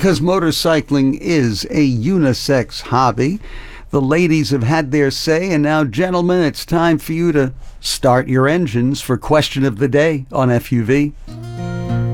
Because motorcycling is a unisex hobby. The ladies have had their say, and now, gentlemen, it's time for you to start your engines for question of the day on FUV.